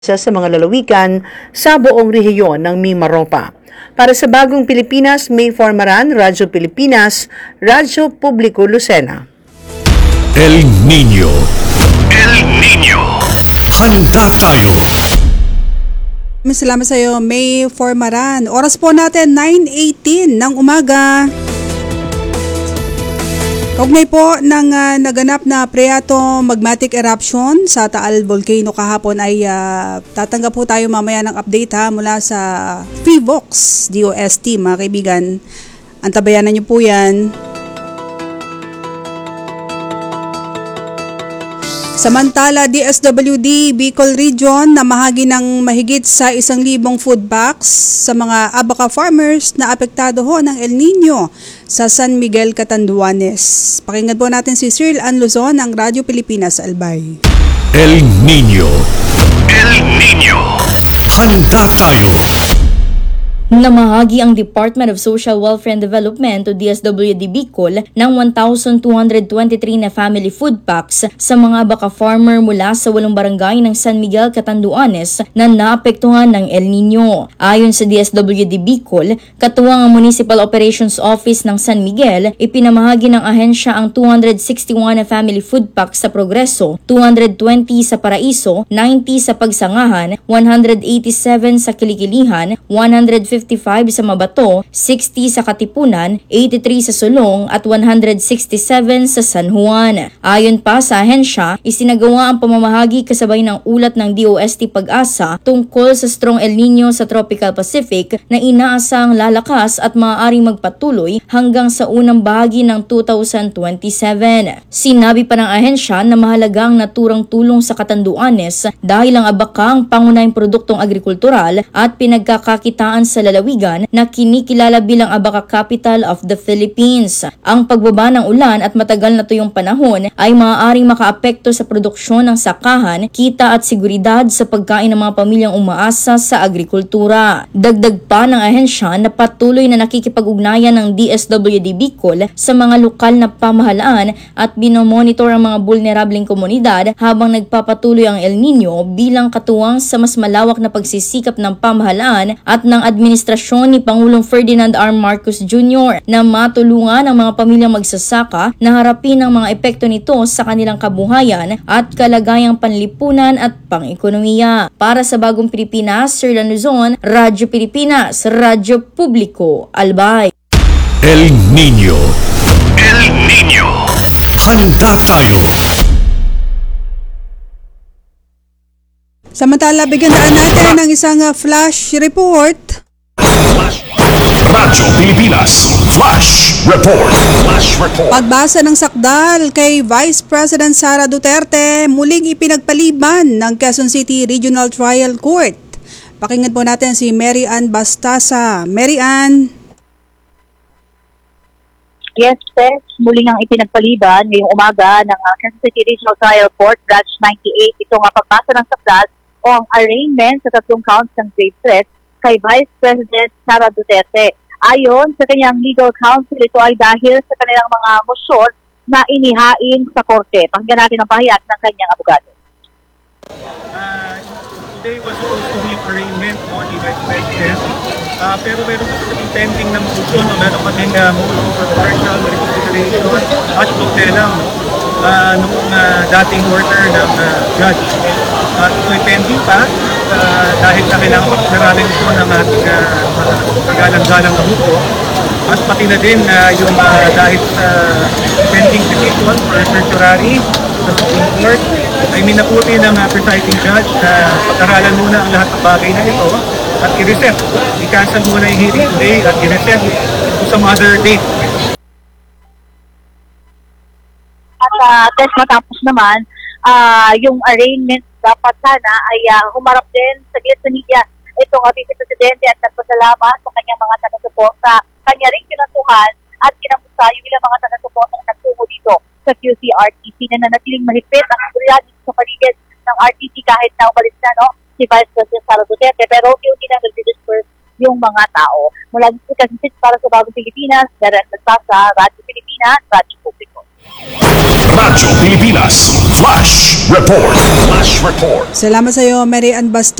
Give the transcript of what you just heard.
sa mga lalawigan sa buong rehiyon ng Mimaropa. Para sa Bagong Pilipinas, May Formaran, Radyo Pilipinas, Radyo Publiko Lucena. El Niño. El Niño. Handa tayo. Salamat sa iyo, May Formaran. Oras po natin 9:18 ng umaga. Kaugnay po ng naganap na Phreato magmatic eruption sa Taal Volcano kahapon ay tatanggap po tayo mamaya ng update mula sa PHIVOX DOST mga kaibigan. Antabayanan niyo po yan. Samantala, DSWD Bicol Region na mahagi ng mahigit sa 1,000 food packs sa mga abaca farmers na apektado ho ng El Nino sa San Miguel, Catanduanes. Pakinggan po natin si Cyril Ann Luzon ng Radyo Pilipinas Albay. El Niño. El Niño. Handa tayo. Namahagi ang Department of Social Welfare and Development o DSWD Bicol ng 1,223 na family food packs sa mga abaca farmer mula sa 8 barangay ng San Miguel, Catanduanes na naapektuhan ng El Nino. Ayon sa DSWD Bicol, katuwang ang Municipal Operations Office ng San Miguel, ipinamahagi ng ahensya ang 261 na family food packs sa Progreso, 220 sa Paraiso, 90 sa Pagsangahan, 187 sa Kilikilihan, 155 sa Mabato, 60 sa Katipunan, 83 sa Sulong at 167 sa San Juan. Ayon pa sa ahensya, isinagawa ang pamamahagi kasabay ng ulat ng DOST Pag-asa tungkol sa strong El Nino sa Tropical Pacific na inaasang lalakas at maaaring magpatuloy hanggang sa unang bahagi ng 2027. Sinabi pa ng ahensya na mahalaga ang naturang tulong sa Catanduanes dahil ang abaca ang pangunahing produktong agrikultural at pinagkakakitaan sa lalawigan na kinikilala bilang Abaca Capital of the Philippines. Ang pagbaba ng ulan at matagal na tuyong panahon ay maaaring makaapekto sa produksyon ng sakahan, kita at seguridad sa pagkain ng mga pamilyang umaasa sa agrikultura. Dagdag pa ng ahensya na patuloy na nakikipag-ugnayan ng DSWD Bicol sa mga lokal na pamahalaan at binomonitor ang mga vulnerableng komunidad habang nagpapatuloy ang El Nino bilang katuwang sa mas malawak na pagsisikap ng pamahalaan at ng administrasyon ni Pangulong Ferdinand R. Marcos Jr. na matulungan ang mga pamilyang magsasaka na harapin ang mga epekto nito sa kanilang kabuhayan at kalagayang panlipunan at pang-ekonomiya. Para sa Bagong Pilipinas, Sir Luzon, Radyo Pilipinas, Radyo Publiko, Albay. El Niño. El Niño. Handa tayo. Samantala, bigyan natin ng isang flash report. Radyo Pilipinas Flash Report. Flash Report. Pagbasa ng sakdal kay Vice President Sara Duterte, muling ipinagpaliban ng Quezon City Regional Trial Court. Pakinggan po natin si Mary Ann Bastasa. Mary Ann. Yes, Tess. Muling ang ipinagpaliban ngayong umaga ng Quezon City Regional Trial Court, Branch 98. Ito nga pagbasa ng sakdal o ang arraignment sa 3 counts ng grave threat kay Vice President Sara Duterte. Ayon sa kanyang legal counsel, ito ay dahil sa kanilang mga motion na inihain sa korte. Pakinggan natin ang pahayag ng kanyang abogado. Today was supposed to be arraignment on the Vice President. Pero meron kasi pending na motion. Meron kaming motion for partial reconsideration at tutela noong dating order ng judge. Ito'y pending pa dahil na kailangan pag-aralan ito ng ating magalang-galang na huko. At pati na din yung dahil sa pending petition for certiorari sa Supreme Court ay minabuti ng presiding judge na pag-aralan muna ang lahat ng bagay na ito at i-reset. I-cancel muna yung hearing today at i-reset to some other date. At test matapos naman, yung arraignment dapat sana ay humarap din sa sa media itong Vice Presidente at nagpasalamat sa kanyang mga taga-suporta. Kanya rin kinasuhan at kinamusta yung ilang mga taga-suporta na nagtungo dito sa QCRTC na nanatiling mahigpit ang seguridad sa paligid ng RTC kahit na umalis na si Vice President Sara Duterte, pero unti-unti na nag-disperse yung mga tao. Mula dito kasi para sa Bagong Pilipinas, Darren Bastasa, Radyo Pilipinas, Radyo Publiko. Radyo Pilipinas Flash Report. Flash Report. Salamat sa iyo, Mary Ann Basta.